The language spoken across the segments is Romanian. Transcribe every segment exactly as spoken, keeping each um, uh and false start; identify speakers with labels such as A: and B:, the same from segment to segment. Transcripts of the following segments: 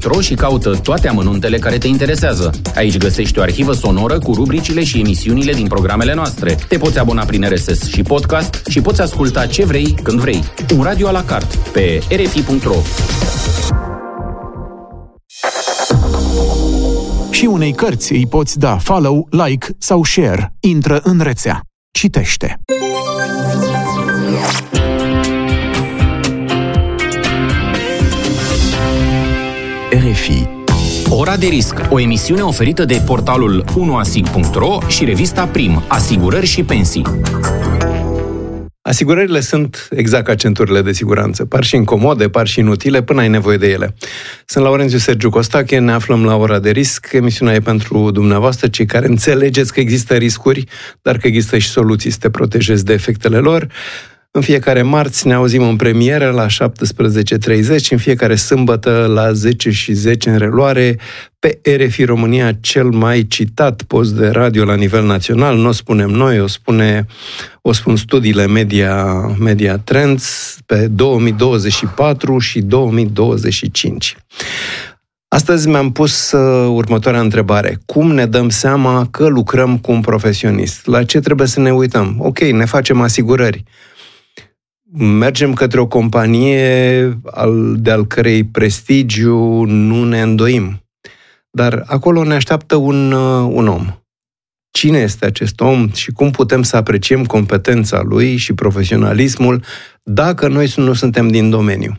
A: punct ro și caută toate amănuntele care te interesează. Aici găsești o arhivă sonoră cu rubricile și emisiunile din programele noastre. Te poți abona prin R S S și podcast și poți asculta ce vrei, când vrei. Un radio à la carte pe r f i punct r o.
B: Și unei cărți îi poți da follow, like sau share. Intră în rețea. Citește. R F I.
A: Ora de risc, o emisiune oferită de portalul unu asig punct ro și revista Prim, Asigurări și Pensii.
C: Asigurările sunt exact ca centurile de siguranță. Par și incomode, par și inutile, până ai nevoie de ele. Sunt Laurențiu Sergiu Costache, ne aflăm la Ora de Risc. Emisiunea e pentru dumneavoastră, cei care înțelegeți că există riscuri, dar că există și soluții să te protejezi de efectele lor. În fiecare marți ne auzim în premieră la șaptesprezece treizeci și în fiecare sâmbătă la zece și zece în reluare pe R F I România, cel mai citat post de radio la nivel național. Nu o spunem noi, o, spune, o spun studiile Media, Media Trends pe două mii douăzeci și patru și două mii douăzeci și cinci. Astăzi mi-am pus uh, următoarea întrebare. Cum ne dăm seama că lucrăm cu un profesionist? La ce trebuie să ne uităm? Ok, ne facem asigurări. Mergem către o companie al, de al cărei prestigiu nu ne îndoim. Dar acolo ne așteaptă un, un om. Cine este acest om și cum putem să apreciem competența lui și profesionalismul dacă noi nu suntem din domeniu?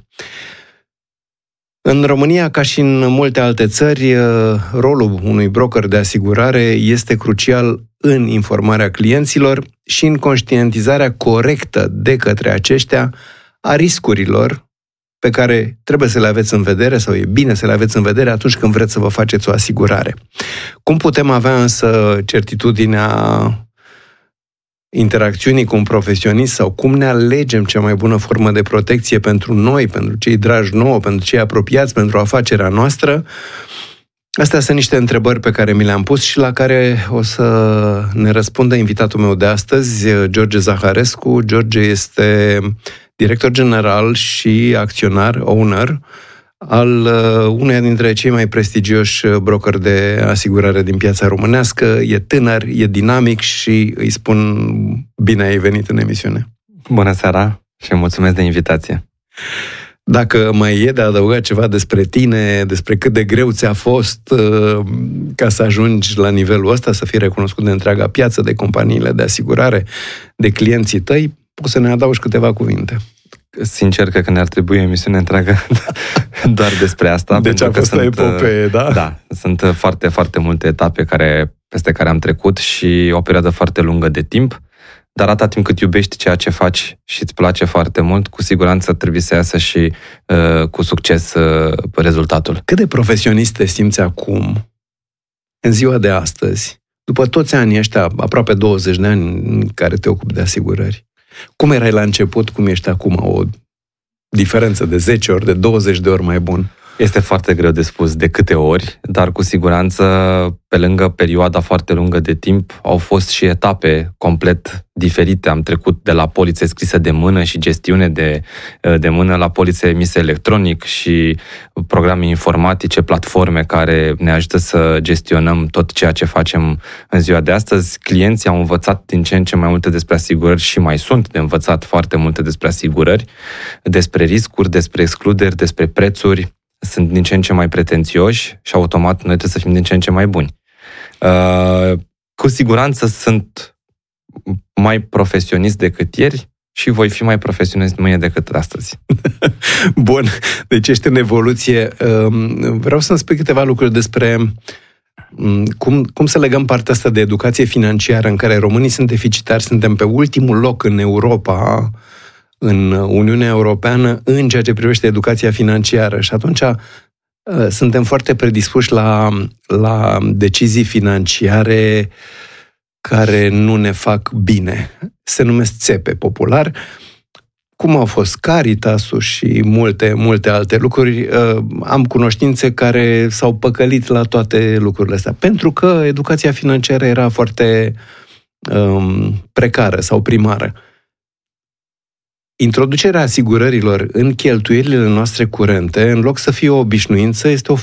C: În România, ca și în multe alte țări, rolul unui broker de asigurare este crucial în informarea clienților și în conștientizarea corectă de către aceștia a riscurilor pe care trebuie să le aveți în vedere sau e bine să le aveți în vedere atunci când vreți să vă faceți o asigurare. Cum putem avea însă certitudinea interacțiunii cu un profesionist sau cum ne alegem cea mai bună formă de protecție pentru noi, pentru cei dragi nouă, pentru cei apropiați, pentru afacerea noastră? Astea sunt niște întrebări pe care mi le-am pus și la care o să ne răspundă invitatul meu de astăzi, George Zaharescu. George este director general și acționar, owner, al uneia dintre cei mai prestigioși brokeri de asigurare din piața românească. E tânăr, e dinamic și îi spun bine ai venit în emisiune.
D: Bună seara și mulțumesc de invitație.
C: Dacă mai e de adăugat ceva despre tine, despre cât de greu ți-a fost uh, ca să ajungi la nivelul ăsta, să fii recunoscut de întreaga piață, de companiile de asigurare, de clienții tăi, poți să ne adaugi câteva cuvinte.
D: Sincer, cred că ne-ar trebui o emisiune întreagă doar despre asta.
C: Deci a fost o epopee, da?
D: Da, sunt foarte, foarte multe etape care, peste care am trecut și o perioadă foarte lungă de timp, dar atâta timp cât iubești ceea ce faci și îți place foarte mult, cu siguranță trebuie să iasă și uh, cu succes uh, rezultatul.
C: Cât de profesionist te simți acum, în ziua de astăzi, după toți anii ăștia, aproape douăzeci de ani în care te ocupi de asigurări? Cum erai la început, cum ești acum? O diferență de zece ori, de douăzeci de ori mai bun?
D: Este foarte greu de spus de câte ori, dar cu siguranță, pe lângă perioada foarte lungă de timp, au fost și etape complet diferite. Am trecut de la polițe scrise de mână și gestiune de, de mână la polițe emise electronic și programe informatice, platforme care ne ajută să gestionăm tot ceea ce facem în ziua de astăzi. Clienții au învățat din ce în ce mai multe despre asigurări și mai sunt de învățat foarte multe despre asigurări, despre riscuri, despre excluderi, despre prețuri. Sunt din ce în ce mai pretențioși și automat noi trebuie să fim din ce în ce mai buni. Uh, cu siguranță sunt mai profesionist decât ieri și voi fi mai profesionist mâine decât astăzi.
C: Bun, deci ești în evoluție. Vreau să-mi spui câteva lucruri despre cum, cum să legăm partea asta de educație financiară în care românii sunt deficitari, suntem pe ultimul loc în Europa, în Uniunea Europeană, în ceea ce privește educația financiară. Și atunci suntem foarte predispuși la, la decizii financiare care nu ne fac bine. Se numesc țepe popular, cum au fost Caritas-ul și multe, multe alte lucruri. Am cunoștințe care s-au păcălit la toate lucrurile astea, pentru că educația financiară era foarte um, precară sau primară. Introducerea asigurărilor în cheltuielile noastre curente, în loc să fie o obișnuință, este o